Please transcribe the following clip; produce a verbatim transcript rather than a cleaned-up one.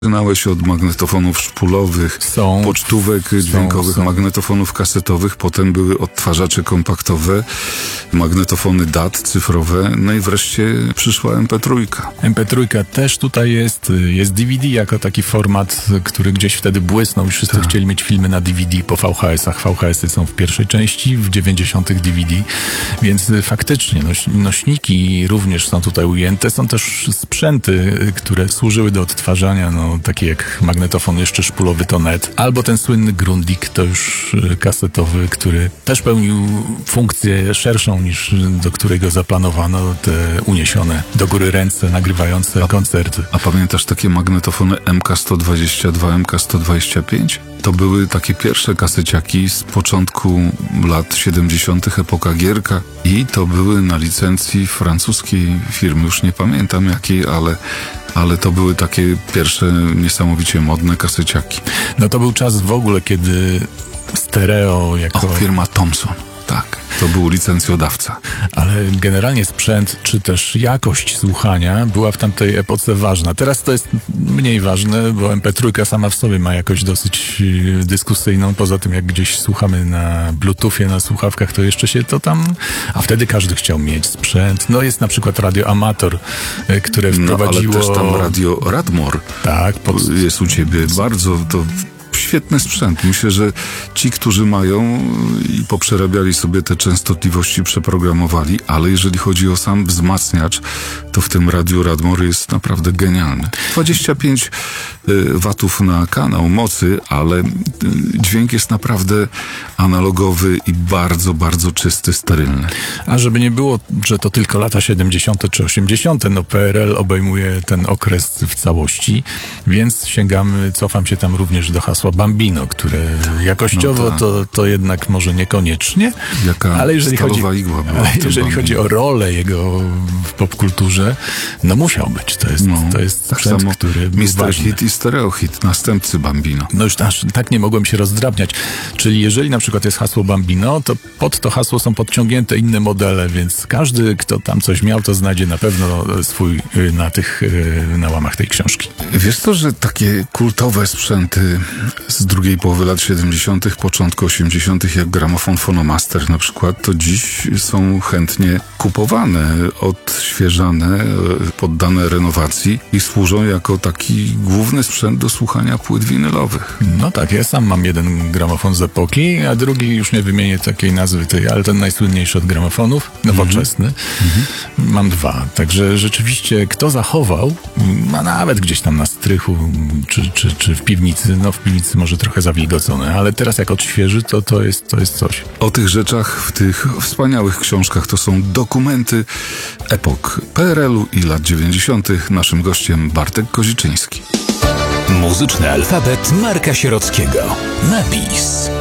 Zaczynałeś od magnetofonów szpulowych, Są, pocztówek są, dźwiękowych, są. magnetofonów kasetowych, potem były odtwarzacze kompaktowe, magnetofony D A T cyfrowe, no i wreszcie przyszła em pe trzy. em pe trzy też tutaj jest, jest D V D jako taki format, który gdzieś wtedy błysnął i wszyscy Tak. chcieli mieć filmy na D V D po V H S-ach. V H S-y są w pierwszej części, w dziewięćdziesiątych D V D, więc faktycznie noś, nośniki również są tutaj ujęte. Są też sprzęty, które służyły do odtwarzania, no takie jak magnetofon jeszcze szpulowy to N E T, albo ten słynny Grundig, to już kasetowy, który też pełnił funkcję szerszą niż do której go zaplanowano, te uniesione do góry ręce nagrywające koncerty. A pamiętasz takie magnetofony em ka sto dwadzieścia dwa, em ka sto dwadzieścia pięć? To były takie pierwsze kaseciaki z początku lat siedemdziesiątych, epoka Gierka, i to były na licencji francuskiej firmy, już nie pamiętam jakiej, ale ale to były takie pierwsze niesamowicie modne kaseciaki. No to był czas w ogóle, kiedy stereo jako... O, firma Thomson, tak. To był licencjodawca. Ale generalnie sprzęt, czy też jakość słuchania była w tamtej epoce ważna. Teraz to jest mniej ważne, bo em pe trzy sama w sobie ma jakość dosyć dyskusyjną. Poza tym, jak gdzieś słuchamy na Bluetoothie, na słuchawkach, to jeszcze się to tam... A wtedy każdy chciał mieć sprzęt. No jest na przykład radio Amator, które wprowadziło... No, ale też tam radio Radmor. Tak. Pod... Jest u ciebie bardzo... to świetny sprzęt. Myślę, że ci, którzy mają i poprzerabiali sobie te częstotliwości, przeprogramowali, ale jeżeli chodzi o sam wzmacniacz, to w tym radiu Radmor jest naprawdę genialny. dwadzieścia pięć watów na kanał mocy, ale dźwięk jest naprawdę analogowy i bardzo, bardzo czysty, sterylny. A żeby nie było, że to tylko lata siedemdziesiąte czy osiemdziesiąte, no P R L obejmuje ten okres w całości, więc sięgamy, cofam się tam również do hasła Bambino, które jakościowo no tak. to, to jednak może niekoniecznie, Jaka ale jeżeli chodzi, igła była ale w tym jeżeli Bambino. chodzi o rolę jego w popkulturze, no musiał być. To jest, No, to jest tak sprzęt, samo który był mister ważny. Hit i Stereo Hit, następcy Bambino. No już aż tak nie mogłem się rozdrabniać. Czyli jeżeli na przykład jest hasło Bambino, to pod to hasło są podciągnięte inne modele, więc każdy, kto tam coś miał, to znajdzie na pewno swój na tych, na łamach tej książki. Wiesz to, że takie kultowe sprzęty z drugiej połowy lat siedemdziesiątych, początku osiemdziesiątych, jak gramofon Phonomaster na przykład, to dziś są chętnie kupowane, odświeżane, poddane renowacji i służą jako taki główny sprzęt do słuchania płyt winylowych. No tak, ja sam mam jeden gramofon z epoki, a drugi, już nie wymienię takiej nazwy tej, ale ten najsłynniejszy od gramofonów, nowoczesny. Mm-hmm. Mam dwa, także rzeczywiście kto zachował, a nawet gdzieś tam na strychu, czy, czy, czy w piwnicy, no w piwnicy może trochę zawilgocone, ale teraz jak odświeży, to to jest, to jest coś. O tych rzeczach w tych wspaniałych książkach, to są dokumenty epok P R L u i lat dziewięćdziesiątych. Naszym gościem Bartek Koziczyński. Muzyczny alfabet Marka Sierockiego. Napis.